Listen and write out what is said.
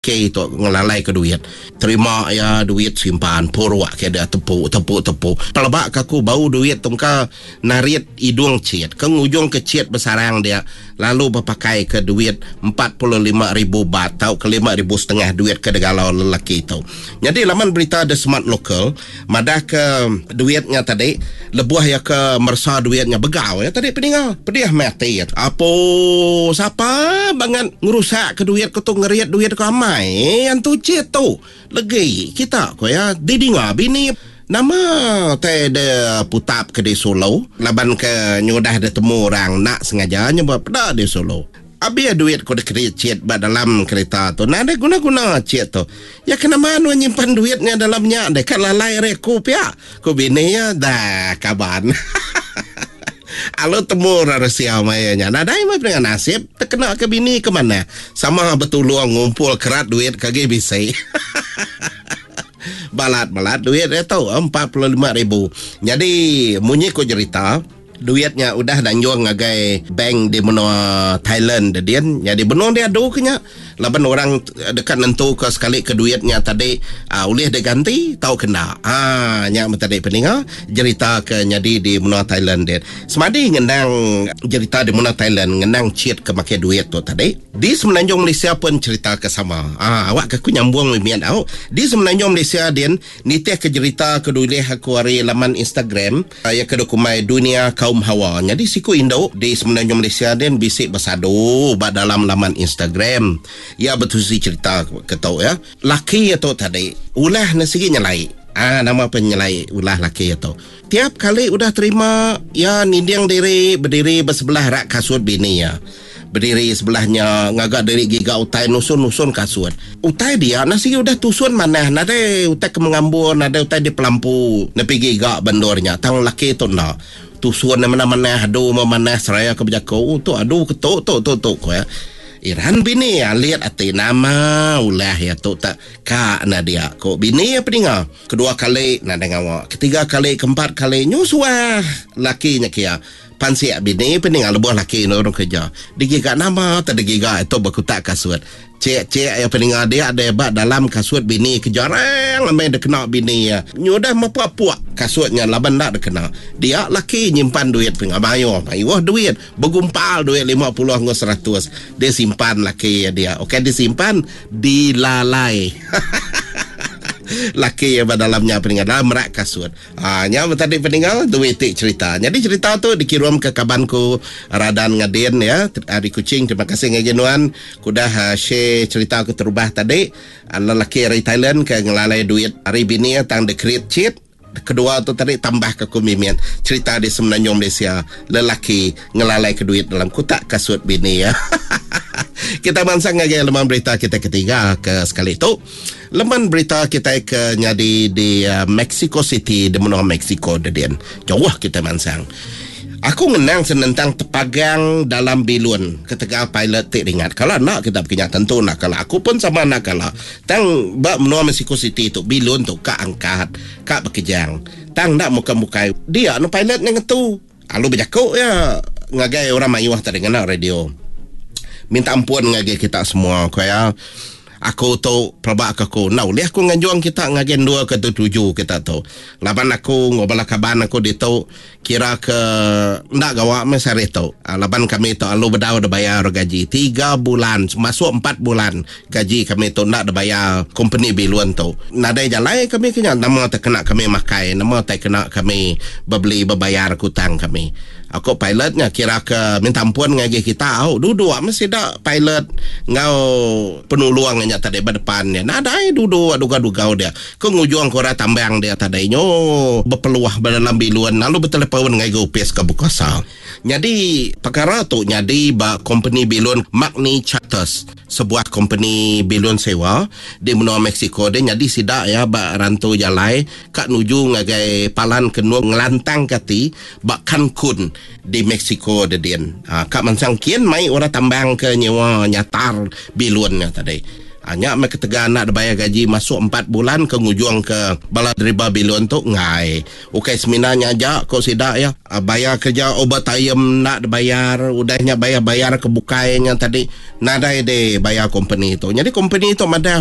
tu ngelalai ke duit. Terima ya duit simpan porwak ke dia tepuk. Pelabak aku bau duit tungka narit hidung ciet. Kengujung ke ciet besarang dia. Lalu berpakai ke duit 45,000 baht tau ke 5,500 duit ke degalau lelaki tu. Jadi laman berita The Smart Local madah ke duitnya tadi lebuah ya ke mersa duitnya begau ya tadi peninggal. Pediah mati. Apa siapa banget ngerusak ke duit ke tu ngeriat duit ke amai. Yang tu cik tu lagi kita ko ya didinga bini nama teh de putap ke di Solo laban ke nyudah de temu orang nak sengaja nyebab dah di Solo abi duit ko de cik dalam kereta tu nada guna-guna cik tu ya kenapa anu nyimpan duitnya dalamnya de kan lalai rekup ya ko bini ya dah kaban. Alo temu rahasia mayanya. Nadai mah dengan nasib terkena ke bini ke mana? Sama betul luang ngumpul kerat duit kage bisa. Balat duit dia tahu 45,000. Jadi munyi ko cerita duitnya udah danjung ngagai bank di benua Thailand dia. Jadi benua dia adu kenya. Laban orang dekat nentu ke sekali ke duitnya tadi ulih dia ganti tahu kena. Nya tadi peninga cerita ke nyadi di benua Thailand dia. Semadi ngendang cerita di benua Thailand ngendang cheat ke make duit tu tadi. Di Semenanjung Malaysia pun cerita ke sama. Awak aku nyambung mian au. Di Semenanjung Malaysia dia nitih ke cerita ke dulih aku hari laman Instagram ya ke dokumai dunia kaum hawa. Jadi siku Indo di Semenanjung Malaysia dia bisik bersadu dalam laman Instagram. Ya betul si cerita ketau ya. Laki itu tadi ulah nasi nyelai. Nama penyelai ulah laki itu. Tiap kali udah terima ya nindiang diri berdiri bersebelah rak kasut bini ya. Berdiri sebelahnya ngagak dari giga utai nusun kasut. Utai dia nasi udah tusun mana nada utai ke mengambur nada utai di pelampu nepi giga bandornya. Tang laki itu nak tusun mana-mana aduh mana seraya ke berjakau tu aduh ketuk ko ya. Iran bini ya lihat ati nama ulah ya tu tak ka na dia ko bini ya peninga kedua kali na dengawa ketiga kali keempat kali nyusua lakinya kia pansi bini peninga lebuh laki no orang kerja digiga nama tak digiga itu berkutak kasut cek ya peninga dia ada hebat dalam kasut bini kejarang amai dia kena bini ya nyudah mapuak kasutnya laban tak dia kena dia laki nyimpan duit peninga mayo duit bergumpal duit 50 hingga 100 dia simpan laki ya dia okey disimpan dilalai laki yang dalamnya peninggal dalam rak kasut. Nya tadi peninggal duit cerita. Jadi cerita tu dikirim ke kabanku Radan Ngaden ya Ari Kucing. Terima kasih ngagenuan kudah share cerita aku terubah tadi. Lelaki dari Thailand ke ngelalai duit hari bini tang dekret cheat. Kedua tu tadi tambah ke kumimian cerita di Semenanjung Malaysia lelaki ngelalai ke duit dalam kotak kasut bini ya. Kita mansang lagi leman berita kita ketiga ke sekali itu. Leman berita kita ke nyadi di Mexico City di benua Mexico dedian. Jauh kita mansang. Aku ngenang senentang tepagang dalam bilun ketika pilot tak ingat. Kalau nak kita punya tentu nak kalau aku pun sama nak kalau. Tang bak menua Mexico City tu bilun tu kak angkat, kak berkejang. Tang nak muka-muka dia no pilot yang tu. Alu berjakuk ya ngagai orang mayuah tak dengar radio. Minta ampun ngagai kita semua kaya aku tu pelabak aku lihat aku nganjuang kita ngagen 2 ke 7 kita tu laban aku ngobala kaban aku di tu kira ke ndak gawa mesare tu laban kami tu alu bedau dah bayar gaji 3 bulan masuk 4 bulan gaji kami tu ndak dah bayar company biluan tu nadai jalai kami kena nama tak kena kami makai nama tak kena kami beli berbayar hutang kami. Aku pilotnya kira ke minta ampun ngagi kita duduk mesti dak pilot ngau penuluang nya tadi depannya nadai duduk duga-duga dia ke ngujung kora tambang dia tadi nyo berpeluah dalam biluan lalu bertelepon ngai gopes ke bukasa. Jadi perkara tu nyadi ba company bilun Magni Charters sebuah company bilun sewa di benua Mexico dia nyadi sidak ya ba rantau jalai kak nuju ngagai palan kenu ngelantang kati ba Cancun di Mexico dedian. Kak mansang kian mai orang tambang ke nyewa nyatar bilunnya tadi. Hanya me ketegan nak bayar gaji masuk 4 bulan ke ngujung ke bala dari Babylon tu ngai. Ukai seminarnya aja kau sidak ya. Bayar kerja overtime nak bayar, udahnya bayar ke bukainya tadi. Nadai de bayar company tu. Jadi company tu madah